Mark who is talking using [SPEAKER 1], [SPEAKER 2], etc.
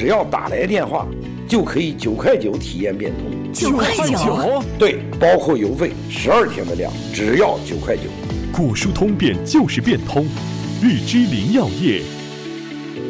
[SPEAKER 1] 只要打来电话，就可以9块9体验变通。
[SPEAKER 2] 9块9？
[SPEAKER 1] 对，包括邮费，12天的量，只要9块9。
[SPEAKER 3] 果蔬通便就是变通，日之林药业。